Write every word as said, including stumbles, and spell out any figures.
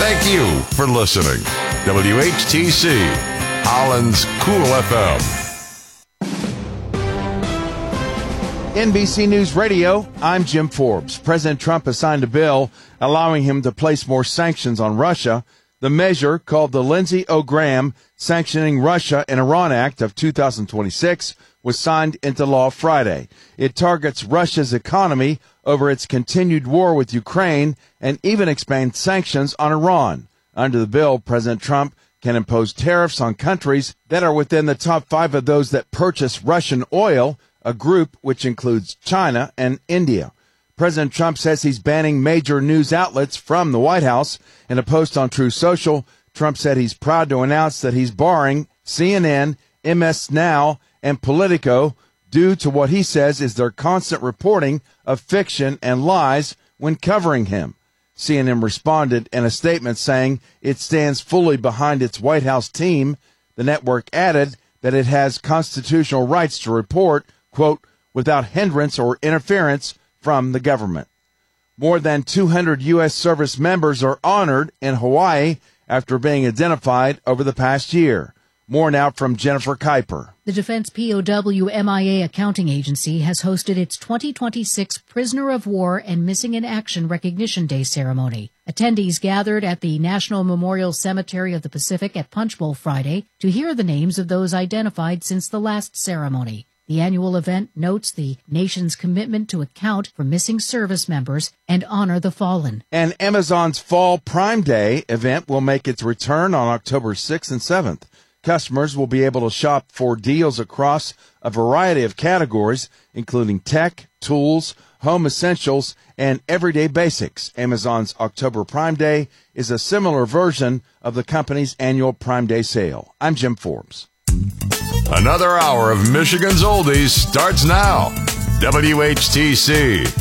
Thank you for listening. W H T C, Holland's Cool F M. N B C News Radio, I'm Jim Forbes. President Trump has signed a bill allowing him to place more sanctions on Russia. The measure, called the Lindsey O. Graham Sanctioning Russia and Iran Act of two thousand twenty-six, was signed into law Friday. It targets Russia's economy over its continued war with Ukraine and even expands sanctions on Iran. Under the bill, President Trump can impose tariffs on countries that are within the top five of those that purchase Russian oil, a group which includes China and India. President Trump says he's banning major news outlets from the White House. In a post on Truth Social, Trump said he's proud to announce that he's barring C N N, M S Now, and Politico due to what he says is their constant reporting of fiction and lies when covering him. C N N responded in a statement saying it stands fully behind its White House team. The network added that it has constitutional rights to report, quote, without hindrance or interference from the government. More than two hundred U S service members are honored in Hawaii after being identified over the past year. More now from Jennifer Kuiper. The Defense P O W M I A Accounting Agency has hosted its twenty twenty-six Prisoner of War and Missing in Action Recognition Day ceremony. Attendees gathered at the National Memorial Cemetery of the Pacific at Punch Bowl Friday to hear the names of those identified since the last ceremony. The annual event notes the nation's commitment to account for missing service members and honor the fallen. And Amazon's Fall Prime Day event will make its return on October sixth and seventh. Customers will be able to shop for deals across a variety of categories, including tech, tools, home essentials, and everyday basics. Amazon's October Prime Day is a similar version of the company's annual Prime Day sale. I'm Jim Forbes. Another hour of Michigan's Oldies starts now. W H T C,